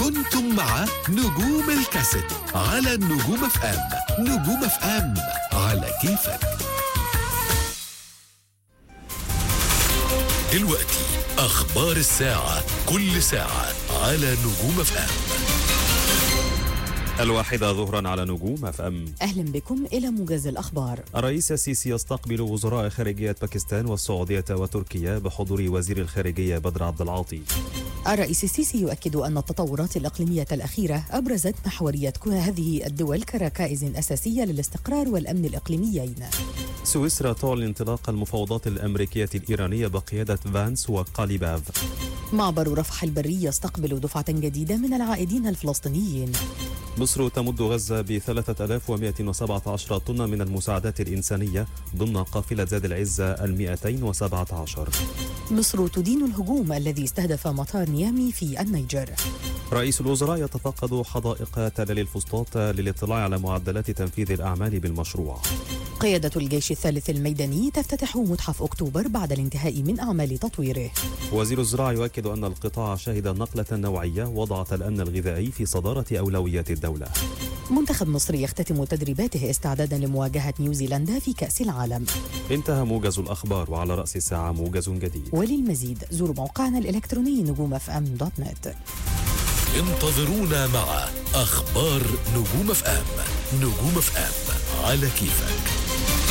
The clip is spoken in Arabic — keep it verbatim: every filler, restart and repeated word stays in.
كنتم مع نجوم الكاسيت على النجوم اف ام. نجوم اف ام على كيفك. دلوقتي أخبار الساعة، كل ساعة على نجوم اف ام. الواحدة ظهرا على نجوم اف ام. أهلا بكم إلى موجز الأخبار. الرئيس السيسي يستقبل وزراء خارجية باكستان والسعودية وتركيا بحضور وزير الخارجية بدر عبد العاطي. الرئيس السيسي يؤكد أن التطورات الإقليمية الأخيرة أبرزت محورية هذه الدول كركائز أساسية للاستقرار والأمن الإقليميين. سويسرا تعلن انطلاق المفاوضات الأمريكية الإيرانية بقيادة فانس وقاليباف. معبر رفح البري يستقبل دفعة جديدة من العائدين الفلسطينيين. مصر تمد غزة ب ثلاثة آلاف ومئة وسبعة عشر طن من المساعدات الإنسانية ضمن قافلة زاد العزة المئتين وسبعة عشر. مصر تدين الهجوم الذي استهدف مطار نيامي في النيجر. رئيس الوزراء يتفقد حدائق تلال الفسطاط للاطلاع على معدلات تنفيذ الأعمال بالمشروع. قيادة الجيش الثالث الميداني تفتتح متحف أكتوبر بعد الانتهاء من أعمال تطويره. وزير الزراعة يؤكد أن القطاع شهد نقلة نوعية وضعت الأمن الغذائي في صدارة أولويات الدولة. منتخب مصر يختتم تدريباته استعدادا لمواجهة نيوزيلندا في كأس العالم. انتهى موجز الأخبار، وعلى رأس الساعة موجز جديد. وللمزيد زوروا موقعنا الإلكتروني نجوم اف ام دوت نت. انتظرونا مع أخبار نجوم اف ام. نجوم اف ام على كيفك.